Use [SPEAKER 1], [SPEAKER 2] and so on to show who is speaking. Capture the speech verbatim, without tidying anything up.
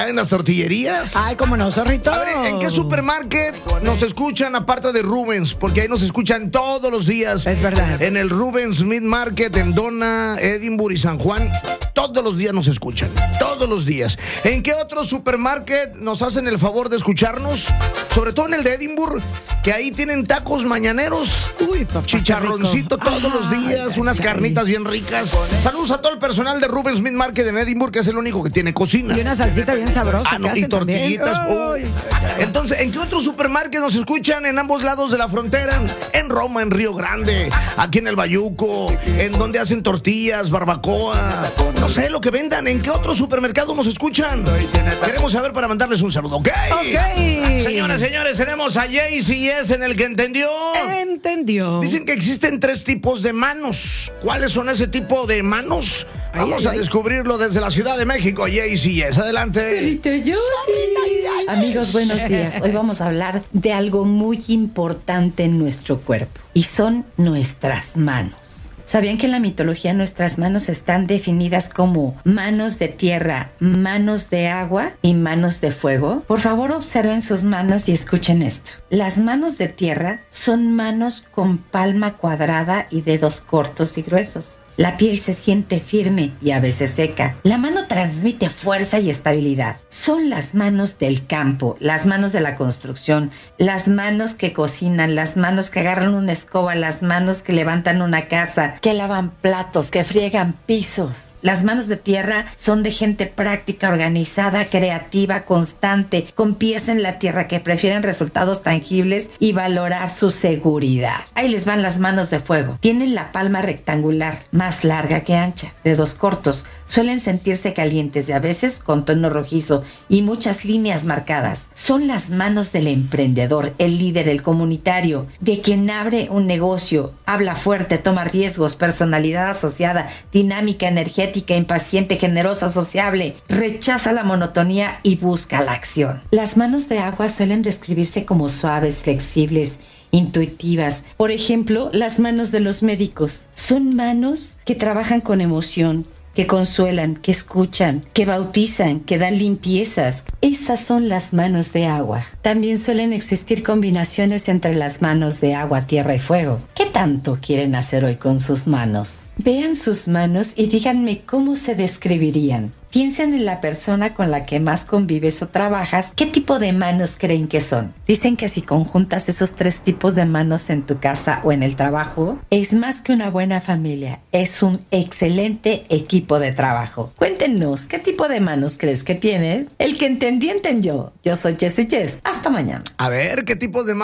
[SPEAKER 1] ¿Saben las tortillerías?
[SPEAKER 2] Ay, cómo no, zorrito.
[SPEAKER 1] A ver, ¿en qué supermarket nos escuchan aparte de Rubens? Porque ahí nos escuchan todos los días.
[SPEAKER 2] Es verdad.
[SPEAKER 1] En el Rubens Meat Market, en Donna, Edinburgh y San Juan. Todos los días nos escuchan. Todos los días. ¿En qué otro supermarket nos hacen el favor de escucharnos? Sobre todo en el de Edinburgh, que ahí tienen tacos mañaneros.
[SPEAKER 2] Uy, papá,
[SPEAKER 1] chicharroncito todos
[SPEAKER 2] Ay,
[SPEAKER 1] los días,
[SPEAKER 2] ay,
[SPEAKER 1] unas
[SPEAKER 2] ay.
[SPEAKER 1] carnitas bien ricas. Saludos a todo el personal de Rubens Meat Market en Edinburgh, que es el único que tiene cocina.
[SPEAKER 2] Y una salsita bien sabrosa.
[SPEAKER 1] Ah, no,
[SPEAKER 2] que
[SPEAKER 1] y
[SPEAKER 2] hacen también.
[SPEAKER 1] tortillitas.
[SPEAKER 2] Ay.
[SPEAKER 1] Uy. Entonces, ¿en qué otro supermarket nos escuchan? En ambos lados de la frontera. En Roma, en Río Grande, aquí en el Bayuco, en donde hacen tortillas, barbacoa, no sé, lo que vendan. ¿En qué otro supermercado nos escuchan? Queremos saber para mandarles un saludo, ¿ok?
[SPEAKER 2] Ok.
[SPEAKER 1] Señoras, señores, tenemos a J C S en el que entendió.
[SPEAKER 2] Entendió.
[SPEAKER 1] Dicen que existen tres tipos de manos. ¿Cuáles son ese tipo de manos?
[SPEAKER 2] Ay,
[SPEAKER 1] Vamos
[SPEAKER 2] ay,
[SPEAKER 1] a
[SPEAKER 2] ay.
[SPEAKER 1] descubrirlo desde la Ciudad de México. J C S, adelante.
[SPEAKER 3] Solito yo, sí. Amigos, buenos días. Hoy vamos a hablar de algo muy importante en nuestro cuerpo y son nuestras manos. ¿Sabían que en la mitología nuestras manos están definidas como manos de tierra, manos de agua y manos de fuego? Por favor, observen sus manos y escuchen esto. Las manos de tierra son manos con palma cuadrada y dedos cortos y gruesos. La piel se siente firme y a veces seca. La mano transmite fuerza y estabilidad. Son las manos del campo, las manos de la construcción, las manos que cocinan, las manos que agarran una escoba, las manos que levantan una casa, que lavan platos, que friegan pisos. Las manos de tierra son de gente práctica, organizada, creativa, constante, con pies en la tierra que prefieren resultados tangibles y valorar su seguridad. Ahí les van las manos de fuego. Tienen la palma rectangular, más larga que ancha, dedos cortos. Suelen sentirse calientes y a veces con tono rojizo y muchas líneas marcadas. Son las manos del emprendedor, el líder, el comunitario, de quien abre un negocio, habla fuerte, toma riesgos, personalidad asociada, dinámica, energética, impaciente, generosa, sociable, rechaza la monotonía y busca la acción. Las manos de agua suelen describirse como suaves, flexibles, intuitivas. Por ejemplo, las manos de los médicos son manos que trabajan con emoción, que consuelan, que escuchan, que bautizan, que dan limpiezas. Esas son las manos de agua. También suelen existir combinaciones entre las manos de agua, tierra y fuego. ¿Qué tanto quieren hacer hoy con sus manos? Vean sus manos y díganme cómo se describirían. Piensen en la persona con la que más convives o trabajas. ¿Qué tipo de manos creen que son? Dicen que si conjuntas esos tres tipos de manos en tu casa o en el trabajo, es más que una buena familia. Es un excelente equipo de trabajo. Cuéntenos, ¿qué tipo de manos crees que tienen? El que entendí, entendió. Yo soy Jessie Jess. Hasta mañana.
[SPEAKER 1] A ver, ¿qué tipos de